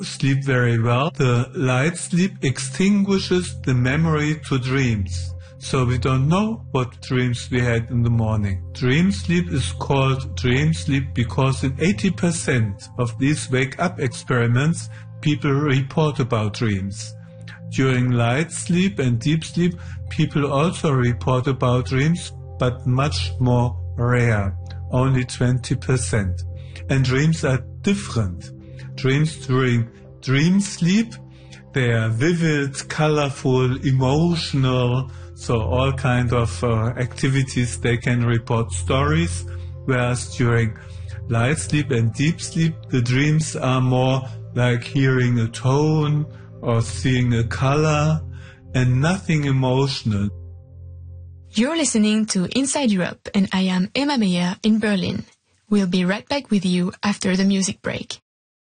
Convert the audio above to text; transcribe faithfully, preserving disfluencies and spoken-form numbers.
sleep very well. The light sleep extinguishes the memory to dreams. So we don't know what dreams we had in the morning. Dream sleep is called dream sleep because in eighty percent of these wake-up experiments, people report about dreams. During light sleep and deep sleep, people also report about dreams, but much more rare, only twenty percent. And dreams are different. Dreams during dream sleep, they are vivid, colorful, emotional, so all kind of uh, activities, they can report stories, whereas during light sleep and deep sleep, the dreams are more like hearing a tone or seeing a color and nothing emotional. You're listening to Inside Europe, and I am Emma Meyer in Berlin. We'll be right back with you after the music break.